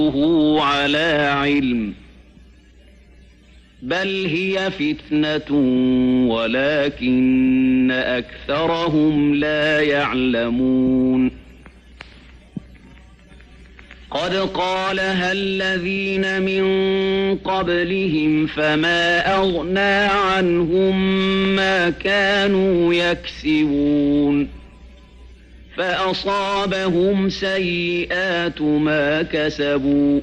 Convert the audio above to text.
على علم بل هي فتنة ولكن أكثرهم لا يعلمون قد قالها الذين من قبلهم فما أغنى عنهم ما كانوا يكسبون فأصابهم سيئات ما كسبوا